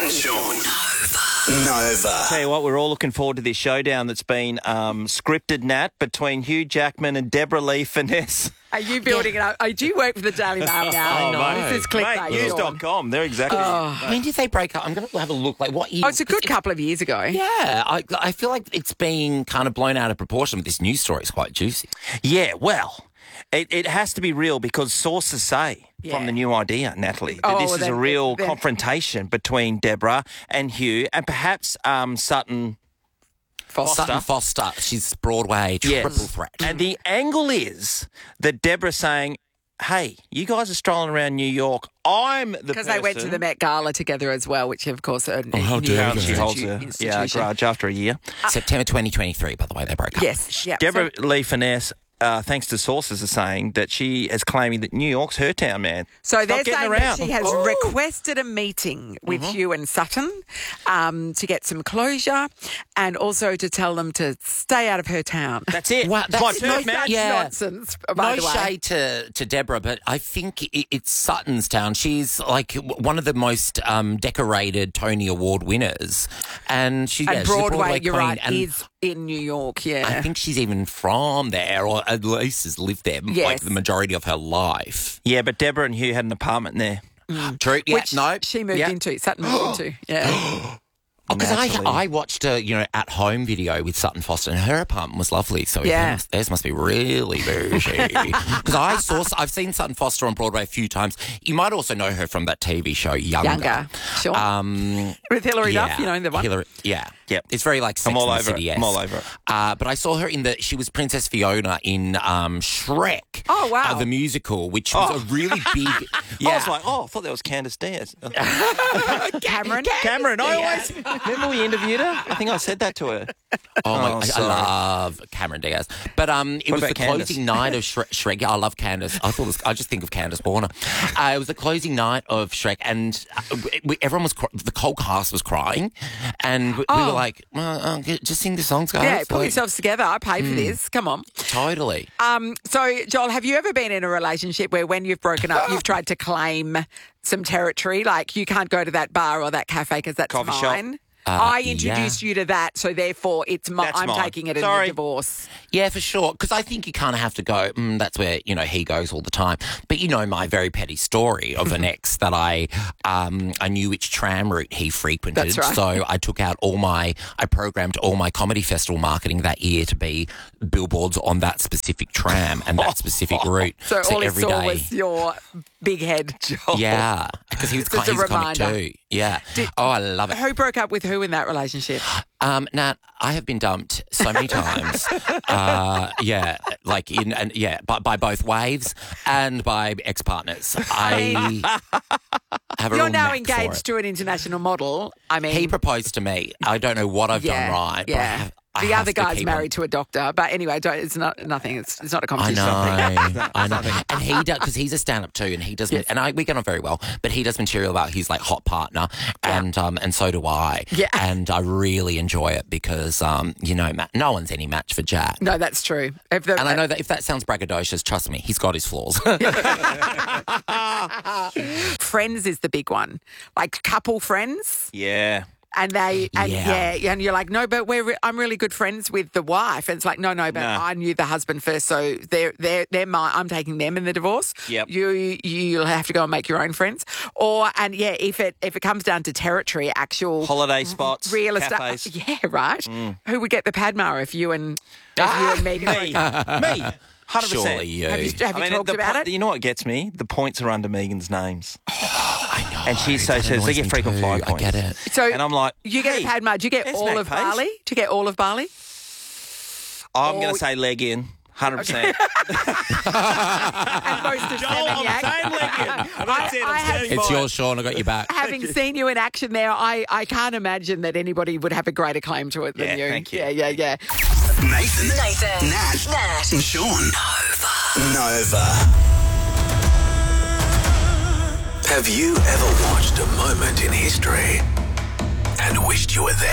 and Sean. Nova. Tell you what, we're all looking forward to this showdown that's been scripted, Nat, between Hugh Jackman and Deborah-Lee Finesse. Are you building it up? Oh, do you work for the Daily Mail now? I know. This is clickbait. Mate, news.com. They're exactly. When did they break up? I'm going to have a look. Like, what year? Oh, it's a good couple of years ago. Yeah, I feel like it's being kind of blown out of proportion, but this news story is quite juicy. Yeah, well, it has to be real because sources say from the New Idea, Natalie, that this is a real confrontation between Deborah and Hugh and perhaps Sutton Foster. She's Broadway triple threat. And the angle is that Deborah's saying, hey, you guys are strolling around New York. I'm the person. Because they went to the Met Gala together as well, which, of course, how dare you. She holds a grudge after a year. September 2023, by the way, they broke up. Yes. Yep. Deborah-Lee Finesse, thanks to sources, are saying that she is claiming that New York's her town, man. So they're saying that she has requested a meeting with Hugh and Sutton to get some closure and also to tell them to stay out of her town. That's it. Wow, that's Nonsense, by No the way. shade to Deborah, but I think it's Sutton's town. She's like one of the most decorated Tony Award winners. And she's And she's a Broadway, you're queen, right, and is in New York, yeah. I think she's even from there, or at least has lived there like the majority of her life. Yeah, but Deborah and Hugh had an apartment there. True. Yeah, Which she moved into, Sutton moved into, yeah. Because I watched a at home video with Sutton Foster, and her apartment was lovely. So theirs must be really bougie. Because I've seen Sutton Foster on Broadway a few times. You might also know her from that TV show Younger. Sure. With Hilary Duff, the one. Hilary, Yep. It's very like Sex I'm all and the over City. it. I'm all over it. But I saw her she was Princess Fiona in Shrek. Oh, wow. The musical, which was a really big. I was like, I thought that was Candice Diaz. Cameron. I always remember we interviewed her. I think I said that to her. Oh my! I love Cameron Diaz, but it was the closing night of Shrek. I love Candice. I just think of Candice Warner. It was the closing night of Shrek, and everyone was the whole cast was crying, and we were like, just sing the songs, guys. Yeah, pull yourselves together. I pay for this. Come on. Totally. So, Joel, have you ever been in a relationship where when you've broken up, you've tried to claim some territory? Like, you can't go to that bar or that cafe because that's Coffee mine. shop. I introduced you to that, so therefore I'm mine. taking it as a divorce. Yeah, for sure. Because I think you kind of have to go, that's where, he goes all the time. But my very petty story of an ex that I knew which tram route he frequented. That's right. So I programmed all my comedy festival marketing that year to be billboards on that specific tram and that specific route. So all he every saw day. was your big head, Joel. Yeah, because he's Just a a comic reminder. too. Yeah. I love it. Who broke up with who in that relationship? Nat, I have been dumped so many times. By both waves and by ex-partners. I have a You're real now knack for engaged it. to an international model. I mean, He proposed to me. I don't know what I've done right. Yeah. But I the have other to guy's keep married to a doctor, but anyway, it's not nothing. It's not a I competition. know. And he does, because he's a stand-up too, and he does, we get on very well, but he does material about his like hot partner, and so do I. Yeah. And I really enjoy it because, no one's any match for Jack. No, that's true. And I know that if that sounds braggadocious, trust me, he's got his flaws. Friends is the big one, like couple friends. Yeah. And and you're like, no, but I'm really good friends with the wife. And it's like, no, but I knew the husband first, so they're mine. I'm taking them in the divorce. Yep. You'll have to go and make your own friends. If it comes down to territory, actual holiday spots, real cafes. estate. Yeah, right. Who would get the Padma if you and me? Me. 100%. Surely you. Have you talked about it? You know what gets me? The points are under Megan's names. I know. And she says they get frequent flyer points. I get it. So and I'm like, you get a Padma. Do you get there's all Mac of Pace. Bali? Do you get all of Bali? I'm going to say leg in. 100%. And most of Seminyak. That's it. I have- It's yours, Sean. I got your back. Having seen you in action there, I can't imagine that anybody would have a greater claim to it than you. Thank you. Yeah. Nathan. Nat. And Sean. Nova. Have you ever watched a moment in history and wished you were there?